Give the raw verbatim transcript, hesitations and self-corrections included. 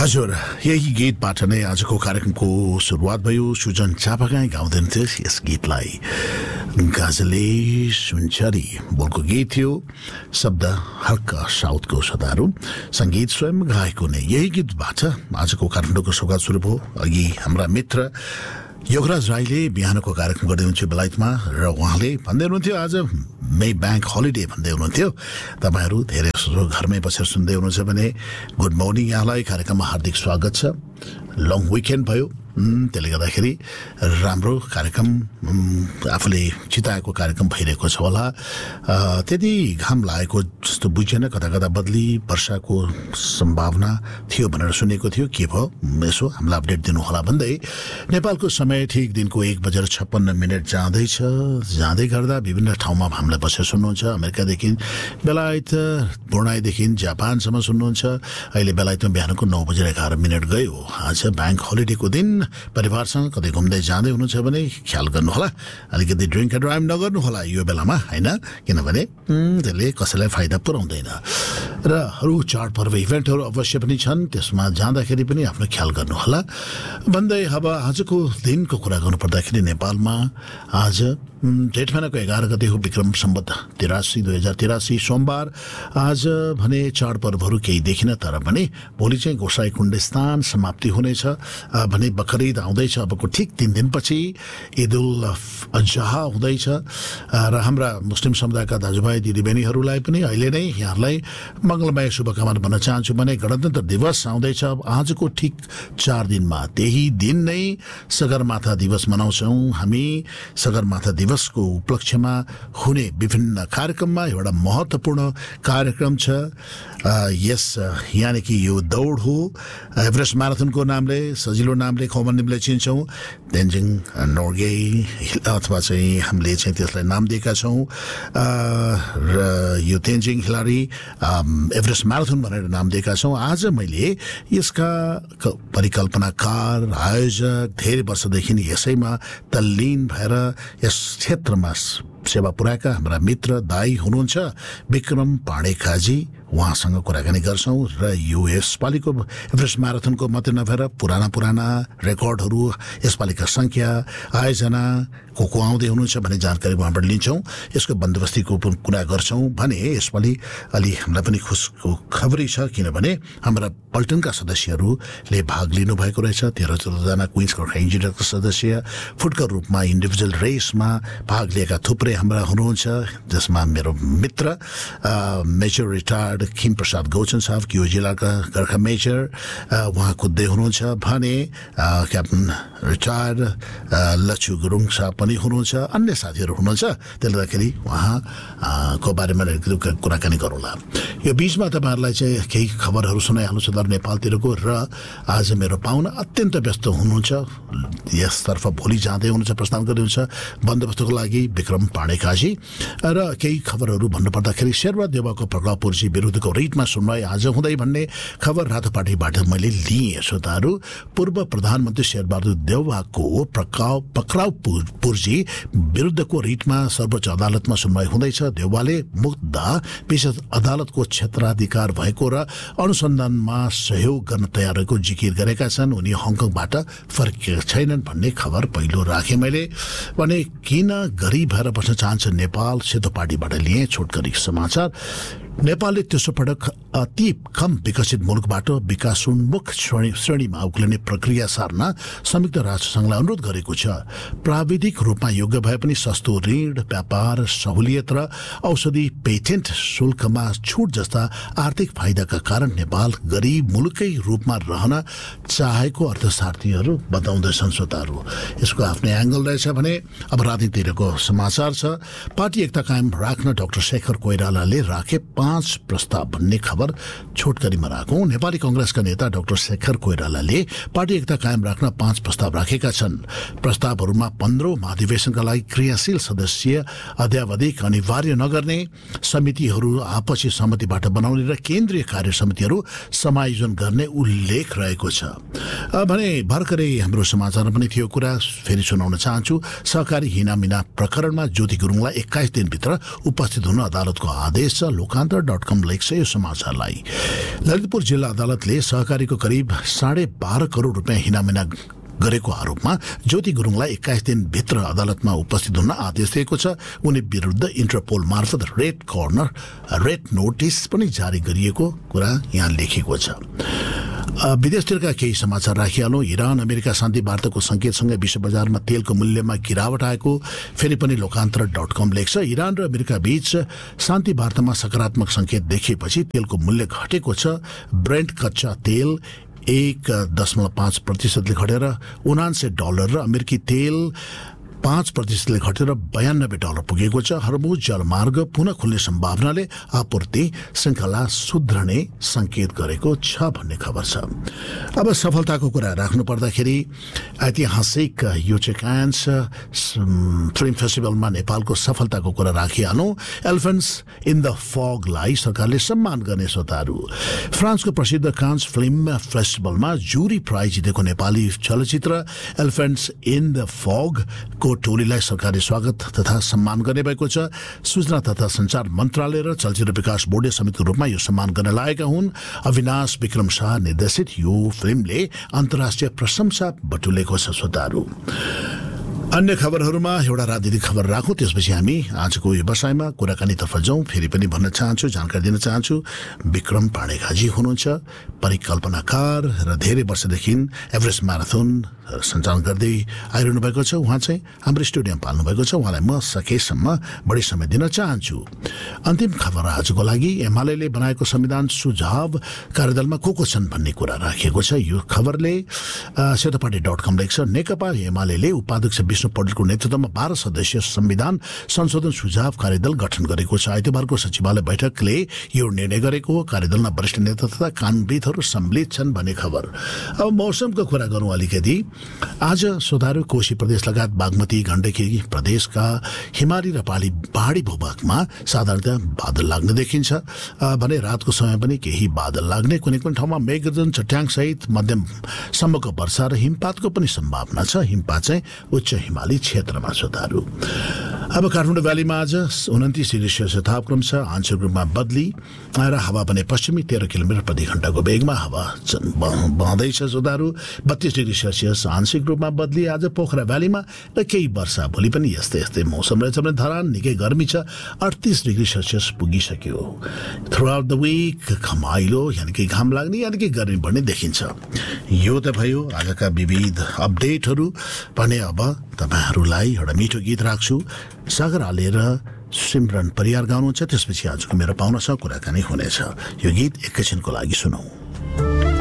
हजुर, यही गीतबाट नै आजको कार्यक्रमको सुरुवात भयो। सुजन चापागाई गाउँदैन्थ्यो यस गीतलाई। गाजले सुनचरी बोलको गीत थियो, शब्द हल्का साउथको सदाहरू, सङ्गीत स्वयं गाएको नै। यही गीतबाट आजको काठमाडौँको सौगात सुरु भयो। अघि हाम्रा मित्र योगराज राईले बिहानको कार्यक्रम गर्दै हुनुहुन्थ्यो बेलायतमा, र उहाँले भन्दै हुनुहुन्थ्यो आज मे ब्याङ्क हलिडे भन्दै हुनुहुन्थ्यो। तपाईँहरू धेरै घरमै बसेर सुन्दै हुनुहुन्छ भने गुड मर्निङ, यहाँलाई कार्यक्रममा हार्दिक स्वागत छ। लङ विकेन्ड भयो, त्यसले गर्दाखेरि राम्रो कार्यक्रम आफूले चिताएको कार्यक्रम भइरहेको छ होला। त्यति घाम लागेको जस्तो बुझेन, कता कता बदली वर्षाको सम्भावना थियो भनेर सुनेको थियो। के भयो यसो हामीलाई अपडेट दिनुहोला भन्दै नेपालको समय ठिक दिनको एक बजेर छप्पन्न मिनट जाँदैछ। जाँदै गर्दा विभिन्न ठाउँमा हामीलाई बसेर सुन्नुहुन्छ। अमेरिकादेखि बेलायत, ब्रुनाईदेखि जापानसम्म सुन्नुहुन्छ। अहिले बेलायतमा बिहानको नौ बजेर एघार मिनट गयो। आज ब्याङ्क हलिडेको दिन परिवारसँग कतै घुम्दै जाँदै हुनुहुन्छ भने ख्याल गर्नुहोला, अलिकति ड्रिङ्क एन्ड ड्राइभ नगर्नु होला यो बेलामा, होइन? किनभने त्यसले कसैलाई फाइदा पुर्याउँदैन। र अरू चाडपर्व इभेन्टहरू अवश्य पनि छन्, त्यसमा जाँदाखेरि पनि आफ्नो ख्याल गर्नुहोला भन्दै अब आजको दिनको कुरा गर्नुपर्दाखेरि नेपालमा आज जेठ महिनाको एघार गते हो, विक्रम सम्वत तिरासी दुई हजार तिरासी सोमबार। आज भने चाडपर्वहरू केही देखिन, तर पनि भोलि चाहिँ गोसाई कुण्ड स्नान समाप्ति हुनेछ भने बकरिद आउँदैछ। अबको ठिक तिन दिनपछि ईद उल अजहा हुँदैछ। र हाम्रा मुस्लिम समुदायका दाजुभाइ दिदीबहिनीहरूलाई पनि अहिले नै यहाँहरूलाई मङ्गलमय शुभकामना भन्न चाहन्छु भने गणतन्त्र दिवस आउँदैछ आजको ठिक चार दिनमा। त्यही दिन नै सगरमाथा दिवस मनाउँछौँ हामी। सगरमाथा दिवसको उपलक्ष्यमा हुने विभिन्न कार्यक्रममा एउटा महत्त्वपूर्ण कार्यक्रम छ। यस यानि कि यो दौड हो, एभरेस्ट म्याराथनको नामले, सजिलो नामले खमनिमले चिन्छौँ। तेन्जिङ नोर्गे अथवा चाहिँ हामीले चाहिँ त्यसलाई नाम दिएका छौँ। र यो तेन्जिङ हिलारी एभरेस्ट म्याराथन भनेर नाम दिएका छौँ। आज मैले यसका परिकल्पनाकार, आयोजक, धेरै वर्षदेखि यसैमा तल्लीन भएर यस क्षेत्रमा सेवा पुर्याएका हाम्रा मित्र दाई हुनुहुन्छ विक्रम पाणेकाजी, उहाँसँग कुराकानी गर्छौँ। र यो यसपालिको एभरेस्ट म्याराथनको मात्रै नभएर पुराना पुराना रेकर्डहरू, यसपालिका सङ्ख्या, आयोजना, को को आउँदै हुनुहुन्छ भन्ने जानकारी उहाँबाट लिन्छौँ। यसको बन्दोबस्तीको कुरा गर्छौँ भने यसपालि अलि हामीलाई पनि खुसको खबरी छ, किनभने हाम्रा पल्टनका सदस्यहरूले भाग लिनुभएको रहेछ। तेह्र चौधजना क्विन्स गोर्खा इन्जिनियरका सदस्य फुटका रूपमा इन्डिभिजुअल रेसमा भाग लिएका थुप्रै हाम्रा हुनुहुन्छ, जसमा मेरो मित्र मेजर रिटायर्ड खिम प्रसाद गौचन साहब कियो जिल्लाका गोर्खा मेजर, उहाँ कुद्दै हुनुहुन्छ भने क्याप्टन रिटायर्ड लच्चु गुरुङ साहब पनि हुनुहुन्छ, अन्य साथीहरू हुनुहुन्छ। त्यसले गर्दाखेरि उहाँको बारेमा कुराकानी गरौँला। यो बिचमा तपाईँहरूलाई चाहिँ केही खबरहरू सुनाइहाल्नु छ नेपालतिरको। र आज मेरो पाहुना अत्यन्त व्यस्त हुनुहुन्छ, यसतर्फ भोलि जाँदै हुनुहुन्छ, प्रस्थान गर्नुहुन्छ बन्दोबस्तको लागि विक्रम पाणेकाजी। र केही खबरहरू भन्नुपर्दाखेरि शेरबहादुर देउवाको प्रकल्पपुरजी विरुद्धको रिटमा सुनवाई आज हुँदै भन्ने खबर रातोपाटीबाट मैले लिएँ। श्रोताहरू, पूर्व प्रधानमन्त्री शेरबहादुर देउवाको पक्राउ पक्राउ पुर्जी विरुद्धको रिटमा सर्वोच्च अदालतमा सुनवाई हुँदैछ। देउवाले मुद्दा विशेष अदालतको क्षेत्राधिकार भएको र अनुसन्धानमा सहयोग गर्न तयार रहेको जिकिर गरेका छन्। उनी हङकङबाट फर्किएका छैनन् भन्ने खबर पहिलो राखेँ मैले भने किन गरिब भएर बस्न चाहन्छ नेपाल, सेतो पार्टीबाट लिएँ छोटकरी समाचार। नेपालले तेस्रो पटक अति कम विकसित मुलुकबाट विकासोन्मुख श्रेणी श्रेणीमा उक्लिने प्रक्रिया सार्न संयुक्त राष्ट्रसङ्घलाई अनुरोध गरेको छ। प्राविधिक रूपमा योग्य भए पनि सस्तो ऋण, व्यापार सहुलियत र औषधि पेटेन्ट शुल्कमा छुट जस्ता आर्थिक फाइदाका कारण नेपाल गरिब मुलुकै रूपमा रहन चाहेको अर्थशास्त्रीहरू बताउँदैछन्। श्रोताहरू, यसको आफ्नै एङ्गल रहेछ भने अब राजनीतिको समाचार छ। पार्टी एकता कायम राख्न डाक्टर शेखर कोइरालाले राखे पाँच प्रस्ताव भन्ने खबर छोटकरीमा राखौँ। नेपाली कांग्रेसका नेता डाक्टर शेखर कोइरालाले पार्टी एकता कायम राख्न पाँच प्रस्ताव राखेका छन्। प्रस्तावहरूमा पन्ध्रौं महाधिवेशनका लागि क्रियाशील सदस्य अध्यावधिक अनिवार्य नगर्ने, समितिहरू आपसी सहमतिबाट बनाउने र केन्द्रीय कार्य समितिहरू समायोजन गर्ने उल्लेख रहेको छ भने भर्खरै हाम्रो समाचारमा पनि थियो कुरा, फेरि सुनाउन चाहन्छु। सहकारी हिनामिना प्रकरणमा ज्योति गुरुङलाई एक्काइस दिनभित्र उपस्थित हुन अदालतको आदेश छ। लोकान्तर लोकान्तर डट कम लेख्छ यो समाचारलाई। ललितपुर जिल्ला अदालतले सहकारीको करिब साढे बाह्र करोड रुपियाँ हिनामिना गरेको आरोपमा ज्योति गुरुङलाई एक्काइस दिनभित्र अदालतमा उपस्थित हुन आदेश दिएको छ। उनी विरुद्ध इन्टरपोल मार्फत रेड कर्नर रेड नोटिस पनि जारी गरिएको कुरा यहाँ लेखिएको छ। विदेशतिरका केही समाचार राखिहालौँ। इरान अमेरिका शान्ति वार्ताको सङ्केतसँगै विश्व बजारमा तेलको मूल्यमा गिरावट आएको फेरि पनि लोकान्तर डट कम लेख्छ। इरान र अमेरिका बीच शान्ति वार्तामा सकारात्मक सङ्केत देखिएपछि तेलको मूल्य घटेको छ। ब्रेन्ट कच्चा तेल एक दशमलव पाँच प्रतिशतले घटेर उनान्सय डलर र अमेरिकी तेल पाँच प्रतिशतले घटेर बयानब्बे डलर पुगेको छ। हर्मुज जलमार्ग पुनः खुल्ने सम्भावनाले आपूर्ति श्रृङ्खला सुध्रने सङ्केत गरेको छ भन्ने खबर छ। अब सफलताको कुरा राख्नु पर्दाखेरि ऐतिहासिक यो चाहिँ कान्स फिल्म फेस्टिभलमा नेपालको सफलताको कुरा राखिहालौँ। एलिफेन्ट्स इन द फगलाई सरकारले सम्मान गर्ने श्रोताहरू। फ्रान्सको प्रसिद्ध कान्स फिल्म फेस्टिभलमा जुरी प्राइज जितेको नेपाली चलचित्र एलिफेन्ट्स इन द फग को टोलीलाई सरकारले स्वागत तथा सम्मान गर्ने भएको छ। सूचना तथा सञ्चार मन्त्रालय र चलचित्र विकास बोर्डले संयुक्त रूपमा यो सम्मान गर्न लागेका हुन्। अविनाश विक्रम शाह निर्देशित यो फिल्मले अन्तर्राष्ट्रिय प्रशंसा बटुलेको छ। श्रोताहरू अन्य खबरहरूमा एउटा राजनीतिक खबर राखौँ, त्यसपछि हामी आजको व्यवसायमा कुराकानीतर्फ जाउँ। फेरि पनि भन्न चाहन्छु, जानकारी दिन चाहन्छु, विक्रम पाणेघाजी हुनुहुन्छ, परिकल्पनाकार र धेरै वर्षदेखि एभरेस्ट म्याराथन सञ्चालन गर्दै आइरहनु भएको छ। उहाँ चाहिँ हाम्रो स्टुडियोमा पाल्नु भएको छ। उहाँलाई म सकेसम्म बढी समय दिन चाहन्छु। अन्तिम खबर आजको लागि एमाले बनाएको संविधान सुझाव कार्यदलमा को को छन् भन्ने कुरा राखिएको छ। यो खबरले सेतोपाटी डट कम लेख्छ। नेकपा एमाले उपाध्यक्ष विष्णु पौडेलको नेतृत्वमा बाह्र सदस्यीय संविधान संशोधन सुझाव कार्यदल गठन गरेको छ। आइतबारको सचिवालय बैठकले यो निर्णय गरेको हो। कार्यदलमा वरिष्ठ नेता तथा कानुनविदहरू सम्मिलित छन् भन्ने खबर। अब मौसमको कुरा गरौँ अलिकति। आज श्रोताहरू कोशी प्रदेश लगायत बागमती गण्डकी प्रदेशका हिमाली र पहाडी पहाडी भूभागमा साधारणतः बादल लाग्ने देखिन्छ भने रातको समय पनि केही बादल लाग्ने, कुनै कुनै ठाउँमा मेघगर्जन चट्याङ सहित मध्यमसम्मको वर्षा र हिमपातको पनि सम्भावना छ। हिमपात चाहिँ उच्च हिमाली क्षेत्रमा श्रोताहरू। अब काठमाडौँ भ्यालीमा आज उन्तिस डिग्री सेल्सियस तापक्रम छ। आंशिक रूपमा बदली र हावा पनि पश्चिमी तेह्र किलोमिटर प्रति घण्टाको वेगमा हावा बहँदैछ श्रोताहरू। बत्तीस डिग्री सेल्सियस आंशिक रूपमा बदली आज पोखरा भ्यालीमा र केही वर्षा। भोलि पनि यस्तै यस्तै मौसम रहेछ भने धरान निकै गर्मी छ, अडतिस डिग्री सेल्सियस पुगिसक्यो। थ्रु आउट द विक घमाइलो यानि कि घाम लाग्ने यानि कि गर्मी बढ्ने देखिन्छ। यो त भयो आजका विविध अपडेटहरू भने। अब तपाईँहरूलाई एउटा मिठो गीत राख्छु। सागर आले र सिमरन परियार गाउनुहुन्छ, त्यसपछि आजको मेरो पाहुनासँग कुराकानी हुनेछ। यो गीत एकैछिनको लागि सुनौँ।